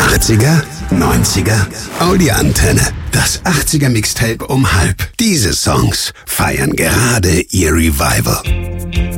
80er, 90er, Audi-Antenne. Das 80er-Mixtape um halb. Diese Songs feiern gerade ihr Revival.